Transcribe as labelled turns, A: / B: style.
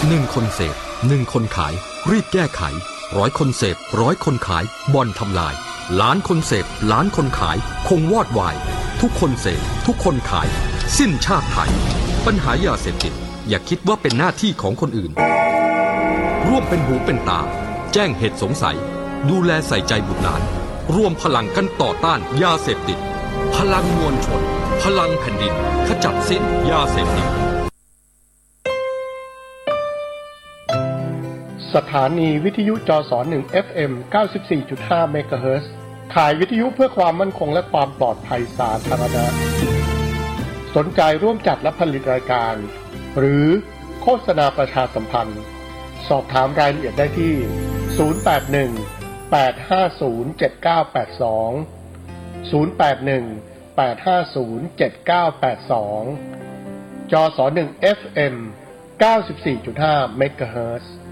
A: 1 คนเสพ1 คนขายรีบแก้ไข100 คนเสพ100 คนขายบ่อนทำลายล้านคนเสพล้านคนขายคงวอดวายทุกคนเสพทุกคนขายสิ้นชาติไทยปัญหายาเสพติดอย่าคิดว่าเป็นหน้าที่ของคนอื่นร่วมเป็นหูเป็นตาแจ้งเหตุสงสัยดูแลใส่ใจบุตรหลานร่วมพลังกันต่อต้านยาเสพติดพลังมวลชนพลังแผ่นดินขจัดสิ้นยาเสพติด
B: สถานีวิทยุจส1 FM 94.5 เมกะเฮิรตซ์ขายวิทยุเพื่อความมั่นคงและความปลอดภัยสาธารณะสนใจร่วมจัดและผลิตรายการหรือโฆษณาประชาสัมพันธ์สอบถามรายละเอียดได้ที่ 081-850-7982 081-850-7982 จส1 FM 94.5 เมกะเฮิรตซ์